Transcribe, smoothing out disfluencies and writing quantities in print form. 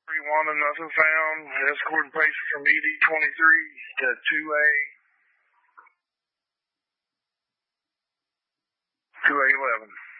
3-1 and nothing found. Escort and Pacer from ED 23 to 2A 11.